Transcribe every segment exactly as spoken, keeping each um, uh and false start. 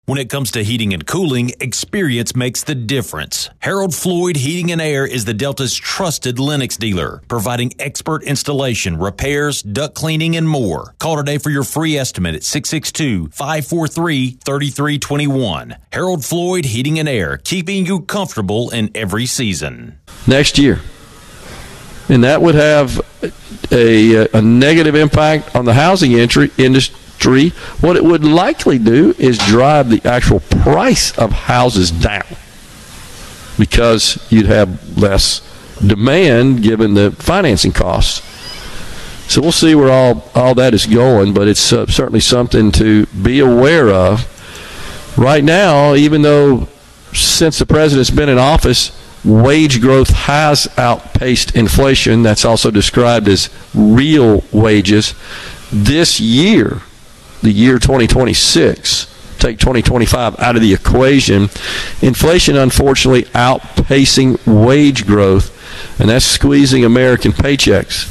When it comes to heating and cooling, experience makes the difference. Harold Floyd Heating and Air is the Delta's trusted Lennox dealer, providing expert installation, repairs, duct cleaning, and more. Call today for your free estimate at six six two, five four three, three three two one. Harold Floyd Heating and Air, keeping you comfortable in every season. Next year. And that would have a, a negative impact on the housing entry industry. What it would likely do is drive the actual price of houses down because you'd have less demand given the financing costs. So we'll see where all, all that is going, but it's uh, certainly something to be aware of. Right now, even though since the president's been in office, wage growth has outpaced inflation. That's also described as real wages. This year, the year twenty twenty-six, take twenty twenty-five out of the equation, inflation unfortunately outpacing wage growth, and that's squeezing American paychecks.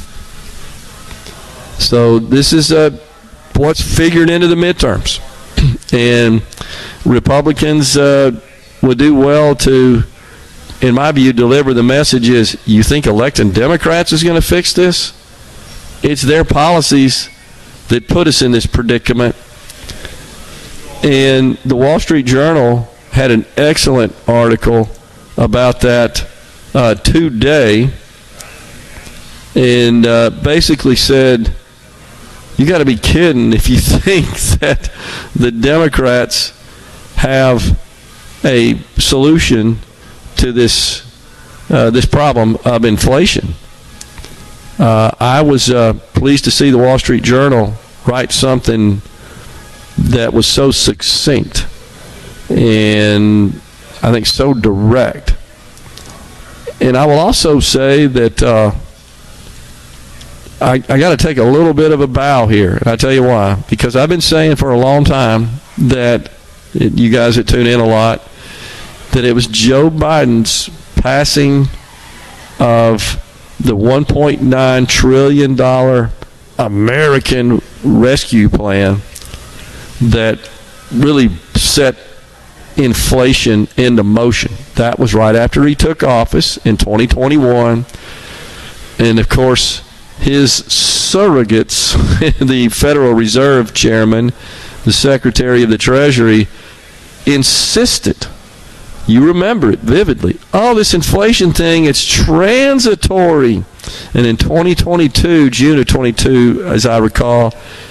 So this is uh, what's figured into the midterms. And Republicans uh, would do well to, in my view, deliver the message is, you think electing Democrats is going to fix this? It's their policies that put us in this predicament. And the Wall Street Journal had an excellent article about that uh, today, and uh, basically said, you got to be kidding if you think that the Democrats have a solution to this uh, this problem of inflation. Uh, I was uh, pleased to see the Wall Street Journal write something that was so succinct and I think so direct. And I will also say that uh, I, I got to take a little bit of a bow here, and I'll tell you why. Because I've been saying for a long time that, it, you guys that tune in a lot, that it was Joe Biden's passing of the one point nine trillion dollars American Rescue Plan that really set inflation into motion. That was right after he took office in twenty twenty-one. And, of course, his surrogates, the Federal Reserve Chairman, the Secretary of the Treasury, insisted, you remember it vividly, oh, this inflation thing, it's transitory. And in twenty twenty-two, June of twenty-two, as I recall,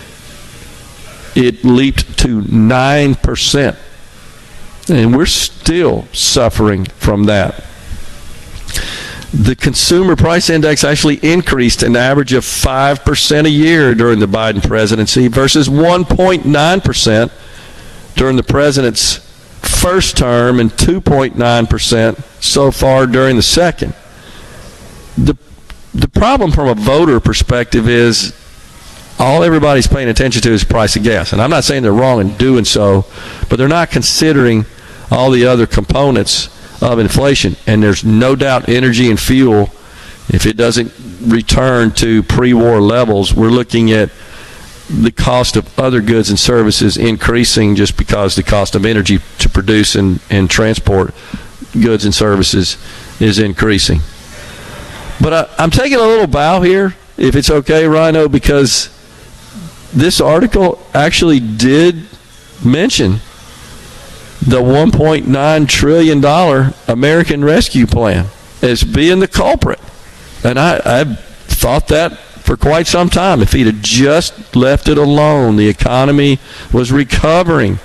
it leaped to nine percent. And we're still suffering from that. The Consumer Price Index actually increased an average of five percent a year during the Biden presidency versus one point nine percent during the president's first term and two point nine percent so far during the second. The, the problem from a voter perspective is all everybody's paying attention to is the price of gas. And I'm not saying they're wrong in doing so, but they're not considering all the other components of inflation. And there's no doubt energy and fuel, if it doesn't return to pre-war levels, we're looking at the cost of other goods and services increasing just because the cost of energy to produce and, and transport goods and services is increasing. But I, I'm taking a little bow here, if it's okay, Rhino, because this article actually did mention the one point nine trillion dollars American Rescue Plan as being the culprit. And I, I've thought that for quite some time. If he'd have just left it alone, the economy was recovering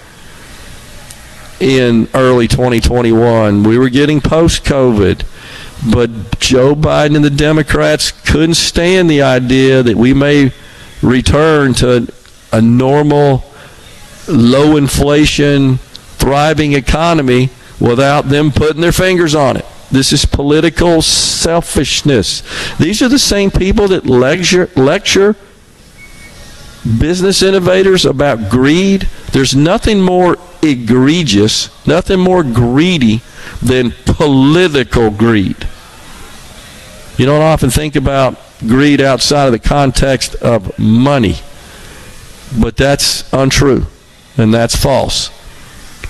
in early twenty twenty-one. We were getting post-COVID. But Joe Biden and the Democrats couldn't stand the idea that we may return to a normal, low inflation, thriving economy without them putting their fingers on it. This is political selfishness. These are the same people that lecture, lecture business innovators about greed. There's nothing more egregious, nothing more greedy than political greed. You don't often think about greed outside of the context of money, but that's untrue and that's false.